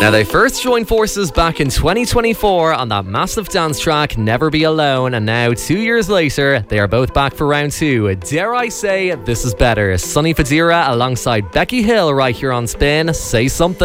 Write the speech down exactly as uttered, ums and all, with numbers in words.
Now, they first joined forces back in twenty twenty-four on that massive dance track, Never Be Alone, and now, two years later, they are both back for round two. Dare I say, this is better. Sonny Fodera alongside Becky Hill right here on Spin. Say something.